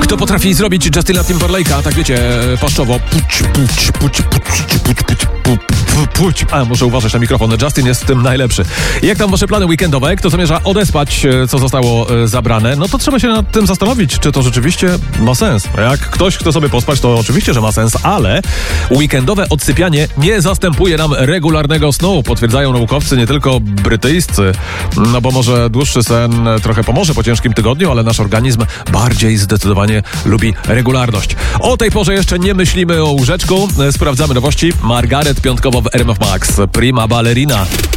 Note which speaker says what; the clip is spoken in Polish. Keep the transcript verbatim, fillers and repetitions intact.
Speaker 1: Kto potrafi zrobić Justina Timberlake'a, tak wiecie, paszczowo. Puć, puć, puć, puć, puć, puć, puć, puć. A, muszę uważać na mikrofon. Justin jest w tym najlepszy. Jak tam wasze plany weekendowe? Kto zamierza odespać, co zostało zabrane? No to trzeba się nad tym zastanowić, czy to rzeczywiście ma sens. Jak ktoś chce sobie pospać, to oczywiście, że ma sens, ale weekendowe odsypianie nie zastępuje nam regularnego snu. Potwierdzają naukowcy, nie tylko brytyjscy. No bo może dłuższy sen trochę pomoże po ciężkim tygodniu, ale nasz organizm bardziej zdecydowanie lubi regularność. O tej porze jeszcze nie myślimy o łóżeczku. Sprawdzamy nowości. Margaret piątkowo w R M F Max. Prima ballerina.